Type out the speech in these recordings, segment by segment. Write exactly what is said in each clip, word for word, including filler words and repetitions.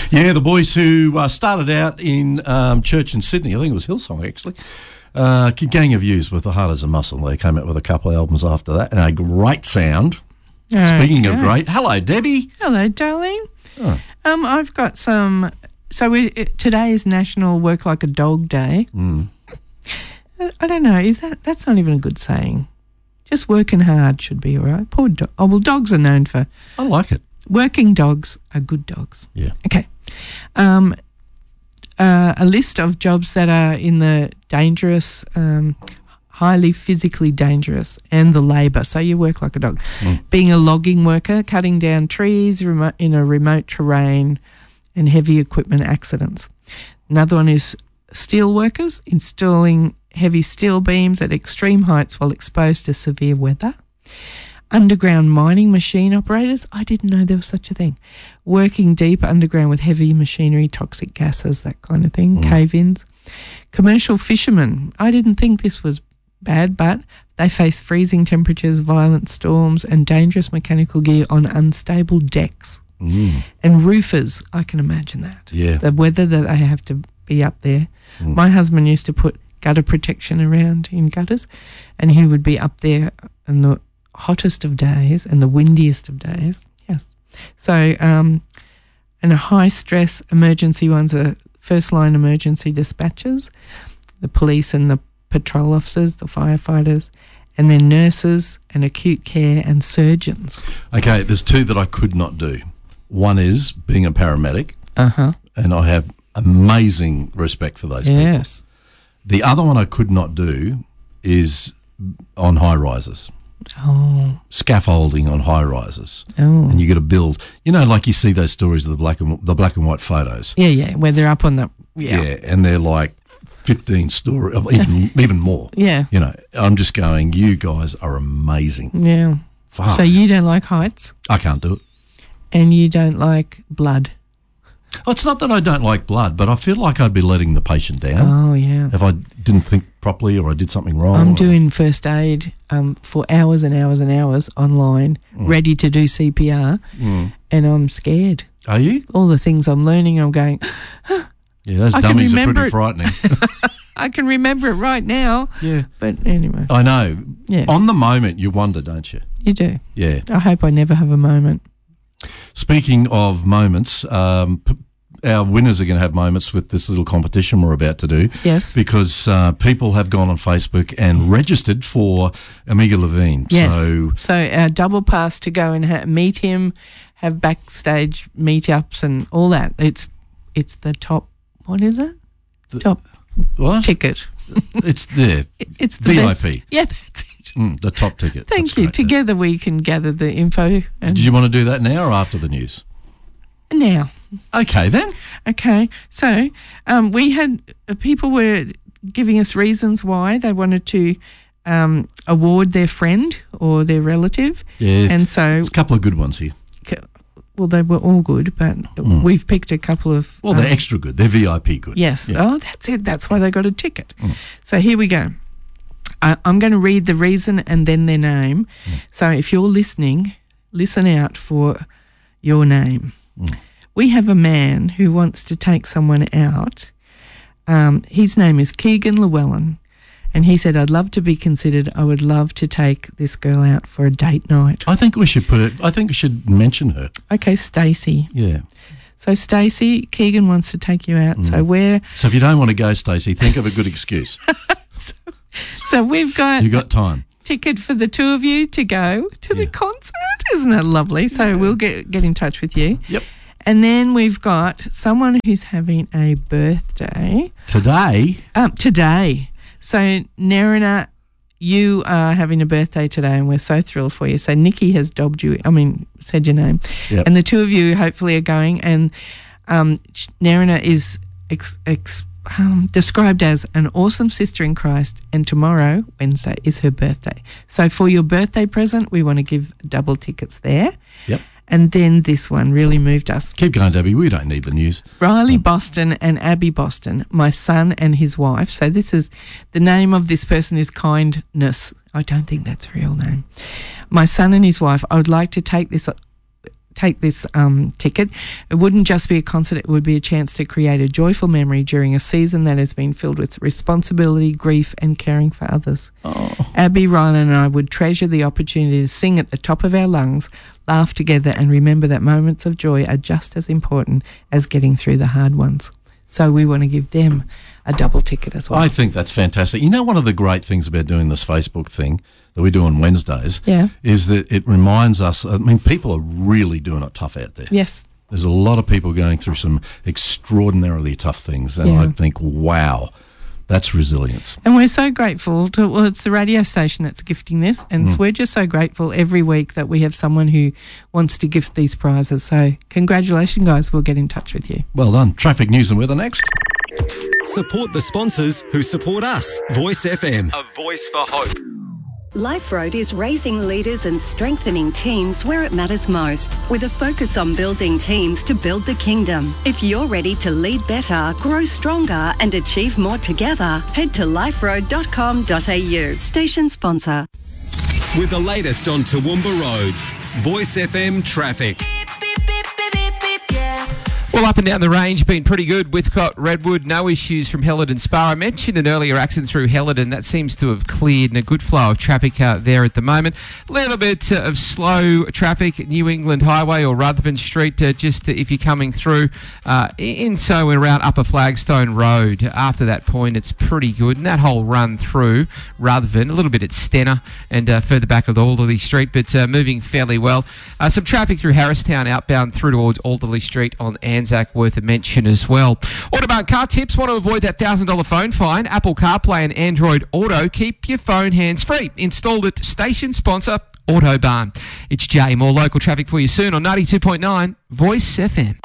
Yeah, the boys who uh, started out in um, church in Sydney, I think it was Hillsong actually, uh, Gang of Youths with The Heart as a Muscle. They came out with a couple of albums after that and a great sound. Okay. Speaking of great, hello, Debbie. Hello, darling. Oh. Um, I've got some, so we, it, today is National Work Like a Dog Day. Mm. I don't know, is that, that's not even a good saying. Just working hard should be all right. Poor dog. Oh, well, dogs are known for... I like it. Working dogs are good dogs. Yeah. Okay. Um, uh, a list of jobs that are in the dangerous, um, highly physically dangerous, and the labour. So you work like a dog. Mm. Being a logging worker, cutting down trees remote, in a remote terrain, and heavy equipment accidents. Another one is steel workers, installing heavy steel beams at extreme heights while exposed to severe weather. Underground mining machine operators. I didn't know there was such a thing. Working deep underground with heavy machinery, toxic gases, that kind of thing, mm. cave-ins. Commercial fishermen. I didn't think this was bad, but they face freezing temperatures, violent storms, and dangerous mechanical gear on unstable decks. Mm. And roofers, I can imagine that. Yeah. The weather that they have to be up there. Mm. My husband used to put gutter protection around in gutters, and he would be up there in the hottest of days and the windiest of days. Yes. So, um, and a high stress emergency ones are first line emergency dispatchers, the police and the patrol officers, the firefighters, and then nurses and acute care and surgeons. Okay, there's two that I could not do. One is being a paramedic, uh-huh. and I have amazing respect for those people. Yes. The other one I could not do is on high rises. Oh. Scaffolding on high rises. Oh. And you got to build, you know, like you see those stories of the black and the black and white photos. Yeah, yeah, where they're up on the yeah, yeah and they're like fifteen story, even even more. Yeah. You know, I'm just going, you guys are amazing. Yeah. Fuck. So you don't like heights? I can't do it. And you don't like blood? Oh, it's not that I don't like blood, but I feel like I'd be letting the patient down. Oh, yeah. If I didn't think properly or I did something wrong. I'm doing first aid um, for hours and hours and hours online, mm. ready to do C P R, mm. and I'm scared. Are you? All the things I'm learning, I'm going, yeah, those I dummies are pretty it. frightening. I can remember it right now. Yeah. But anyway. I know. Yes. On the moment, you wonder, don't you? You do. Yeah. I hope I never have a moment. Speaking of moments, um, p- our winners are going to have moments with this little competition we're about to do. Yes. Because uh, people have gone on Facebook and registered for Amiga Levine. Yes. So, so our double pass to go and ha- meet him, have backstage meetups and all that. It's it's the top, what is it? The, top what? ticket. It's there. It, it's the V I P. best. Yeah, that's it. Mm, the top ticket. Thank That's you. great. Together we can gather the info. And Did you want to do that now or after the news? Now. Okay, then. Okay. So um, we had uh, people were giving us reasons why they wanted to um, award their friend or their relative. Yeah. And so. There's a couple of good ones here. Well, they were all good, but mm. we've picked a couple of. Well, they're um, extra good. They're V I P good. Yes. Yeah. Oh, that's it. That's why they got a ticket. Mm. So here we go. I, I'm going to read the reason and then their name. Mm. So if you're listening, listen out for your name. Mm. We have a man who wants to take someone out. Um, his name is Keegan Llewellyn, and he said, I'd love to be considered. I would love to take this girl out for a date night. I think we should put it, I think we should mention her. Okay, Stacey. Yeah. So, Stacey, Keegan wants to take you out. Mm. So, where... So, if you don't want to go, Stacey, think of a good excuse. so, so, we've got... You got time. Ticket for the two of you to go to yeah. the concert. Isn't that lovely? So, yeah. we'll get get in touch with you. Yep. And then we've got someone who's having a birthday. Today? Um, today. So, Nerina, you are having a birthday today and we're so thrilled for you. So, Nikki has dobbed you, I mean, said your name. Yep. And the two of you hopefully are going. And um, Nerina is ex- ex- um, described as an awesome sister in Christ. And tomorrow, Wednesday, is her birthday. So, for your birthday present, we want to give double tickets there. Yep. And then this one really moved us. Keep going, Debbie. We don't need the news. Riley um. Boston and Abby Boston, my son and his wife. So this is, the name of this person is Kindness. I don't think that's a real name. My son and his wife, I would like to take this take this um, ticket. It wouldn't just be a concert, it would be a chance to create a joyful memory during a season that has been filled with responsibility, grief and caring for others. Oh. Abby, Rylan and I would treasure the opportunity to sing at the top of our lungs, laugh together and remember that moments of joy are just as important as getting through the hard ones. So we want to give them a double ticket as well. I think that's fantastic. You know, one of the great things about doing this Facebook thing that we do on Wednesdays Yeah. is that it reminds us, I mean, people are really doing it tough out there. Yes. There's a lot of people going through some extraordinarily tough things, and Yeah. I think, wow, that's resilience. And we're so grateful to, well, it's the radio station that's gifting this, and so we're just so grateful every week that we have someone who wants to gift these prizes. So congratulations, guys. We'll get in touch with you. Well done. Traffic news and weather next. Support the sponsors who support us. Voice F M, a voice for hope. Life Road is raising leaders and strengthening teams where it matters most, with a focus on building teams to build the kingdom. If you're ready to lead better, grow stronger and achieve more together, head to life road dot com dot a u. Station sponsor. With the latest on Toowoomba roads, Voice F M traffic. Well, up and down the range, been pretty good. Withcott, Redwood, no issues from Helidon Spa. I mentioned an earlier accident through Helidon. That seems to have cleared, and a good flow of traffic uh, there at the moment. A little bit uh, of slow traffic, New England Highway or Rutherford Street, uh, just uh, if you're coming through uh, in so and around Upper Flagstone Road. After that point, it's pretty good. And that whole run through Rutherford, a little bit at Stenner and uh, further back at Alderley Street, but uh, moving fairly well. Uh, some traffic through Harristown outbound through towards Alderley Street on Anzac. Worth a mention as well. Autobahn car tips. Want to avoid that one thousand dollars phone fine? Apple CarPlay and Android Auto. Keep your phone hands-free. Installed at station sponsor Autobahn. It's Jay. More local traffic for you soon on ninety-two point nine Voice F M.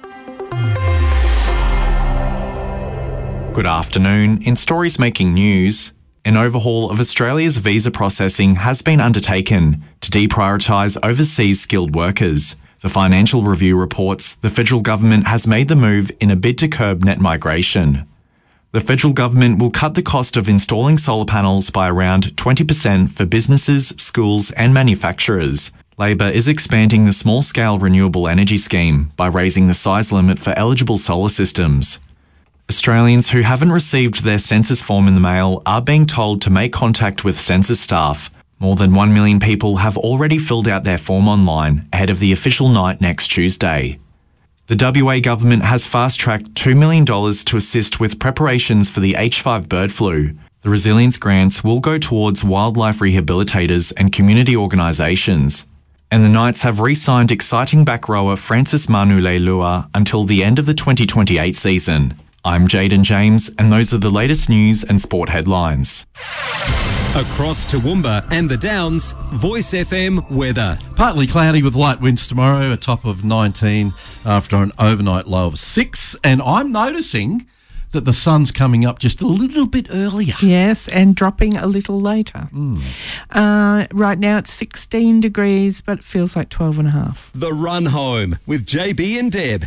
Good afternoon. In stories making news, an overhaul of Australia's visa processing has been undertaken to deprioritise overseas skilled workers. The Financial Review reports the federal government has made the move in a bid to curb net migration. The federal government will cut the cost of installing solar panels by around twenty percent for businesses, schools and manufacturers. Labor is expanding the small-scale renewable energy scheme by raising the size limit for eligible solar systems. Australians who haven't received their census form in the mail are being told to make contact with census staff. More than one million people have already filled out their form online ahead of the official night next Tuesday. The W A government has fast-tracked two million dollars to assist with preparations for the H five bird flu. The resilience grants will go towards wildlife rehabilitators and community organisations. And the Knights have re-signed exciting back rower Francis Manu Leilua until the end of the twenty twenty-eight season. I'm Jaden James, and those are the latest news and sport headlines. Across Toowoomba and the Downs, Voice F M weather. Partly cloudy with light winds tomorrow, a top of nineteen after an overnight low of six. And I'm noticing that the sun's coming up just a little bit earlier. Yes, and dropping a little later. Mm. Uh, right now it's sixteen degrees, but it feels like twelve and a half. The Run Home with J B and Deb.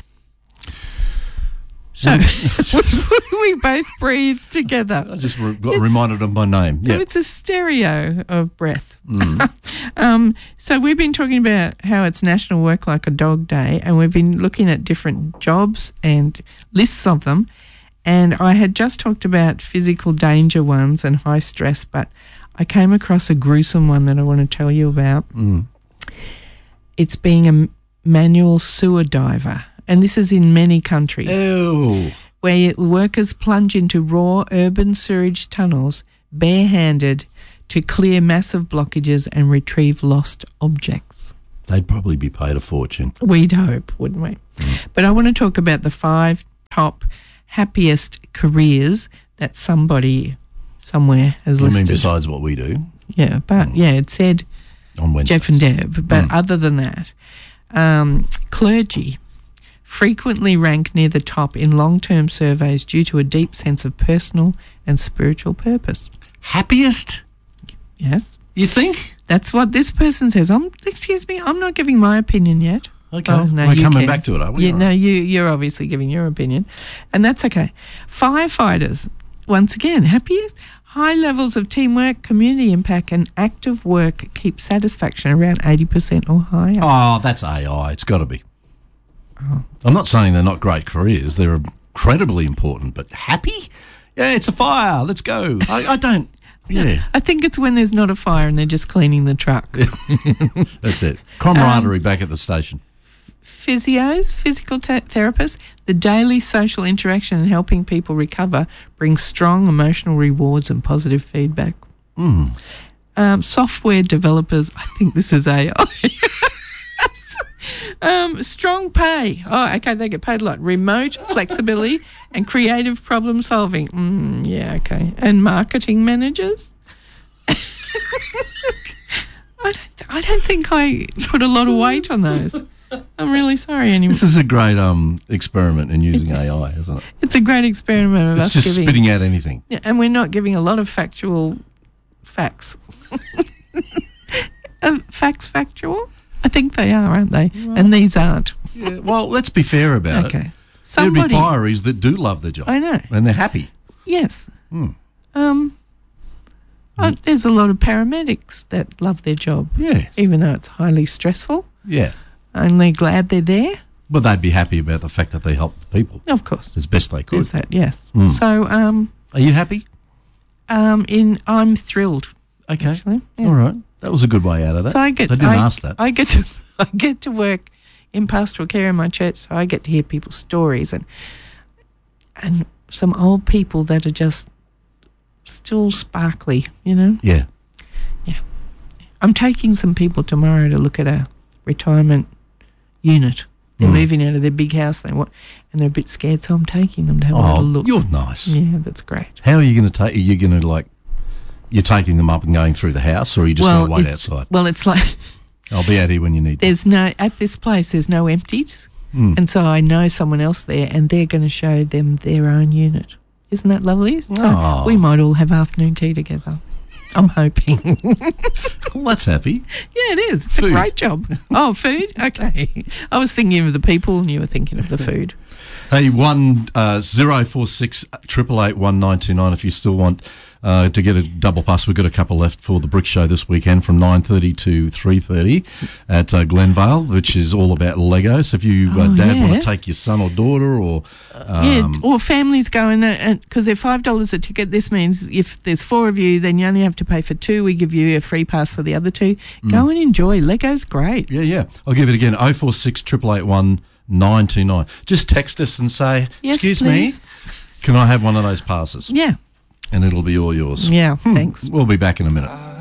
So we both breathe together. I just re- got it's, reminded of my name. Yeah, it's a stereo of breath. Mm. um, so we've been talking about how it's National Work Like a Dog Day, and we've been looking at different jobs and lists of them. And I had just talked about physical danger ones and high stress, but I came across a gruesome one that I want to tell you about. Mm. It's being a manual sewer diver. And this is in many countries. Ew. Where workers plunge into raw urban sewage tunnels barehanded to clear massive blockages and retrieve lost objects. They'd probably be paid a fortune. We'd hope, wouldn't we? Mm. But I want to talk about the five top happiest careers that somebody somewhere has you listed. You mean besides what we do? Yeah, but mm. yeah, it said on Wednesday. Jeff and Deb. But mm. other than that, um, clergy frequently rank near the top in long-term surveys due to a deep sense of personal and spiritual purpose. Happiest? Yes. You think? That's what this person says. I'm, excuse me, I'm not giving my opinion yet. Okay. Oh, no, We're coming can. back to it, are we? Yeah, no, you, you're obviously giving your opinion, and that's okay. Firefighters, once again, happiest? High levels of teamwork, community impact, and active work keep satisfaction around eighty percent or higher. Oh, that's A I. It's got to be. Oh. I'm not saying they're not great careers. They're incredibly important, but happy? Yeah, it's a fire. Let's go. I, I don't. Yeah. I think it's when there's not a fire and they're just cleaning the truck. That's it. Camaraderie um, back at the station. Physios, physical te- therapists, the daily social interaction and helping people recover brings strong emotional rewards and positive feedback. Mm. Um, software developers, I think this is A I. um, strong pay. Oh, okay, they get paid a lot. Remote flexibility and creative problem solving. Mm, yeah, okay. And marketing managers. I don't. Th- I don't think I put a lot of weight on those. I'm really sorry. Anyway, this is a great um experiment in using it's, A I, isn't it? It's a great experiment of it's us just giving, spitting out anything. Yeah, and we're not giving a lot of factual facts. uh, facts factual? I think they are, aren't they? Right. And these aren't. Yeah, well, let's be fair about okay. it. Somebody, there'd be fireys that do love their job. I know. And they're happy. Yes. Mm. Um. Oh, there's a lot of paramedics that love their job. Yeah. Even though it's highly stressful. Yeah. And they're glad they're there. Well, they'd be happy about the fact that they helped people. Of course. As best they could. There's that, yes. Mm. So, um... Are you happy? Um, in I'm thrilled. Okay. Actually. Yeah. All right. That was a good way out of that. So I get... I didn't I, ask that. I get to I get to work in pastoral care in my church, so I get to hear people's stories and and some old people that are just still sparkly, you know? Yeah. Yeah. I'm taking some people tomorrow to look at a retirement unit. They're mm. moving out of their big house, they want, and they're a bit scared, so I'm taking them to have oh, a little look. You're nice. Yeah, that's great. How are you going to take? Are you going to like? You're taking them up and going through the house, or are you just well, going to wait it, outside? Well, it's like I'll be out here when you need. There's me. no at this place. There's no empties, mm. and so I know someone else there, and they're going to show them their own unit. Isn't that lovely? So oh. we might all have afternoon tea together. I'm hoping. Well, that's happy. Yeah, it is. It's food. a great job. Oh, food? Okay. I was thinking of the people and you were thinking of the food. Hey, one uh, zero four six triple eight one nine two nine. If you still want uh, to get a double pass, we've got a couple left for the Brick Show this weekend from nine thirty to three thirty at uh, Glenvale, which is all about Legos. So if you, uh, oh, Dad, yes. want to take your son or daughter, or um, yeah, or families going, and because they're five dollars a ticket. This means if there's four of you, then you only have to pay for two. We give you a free pass for the other two. Mm. Go and enjoy. Lego's great. Yeah, yeah. I'll give it again. oh four six triple eight one nine two nine. Just text us and say, yes, excuse please. me, can I have one of those passes? Yeah. And it'll be all yours. Yeah, hmm. thanks. We'll be back in a minute.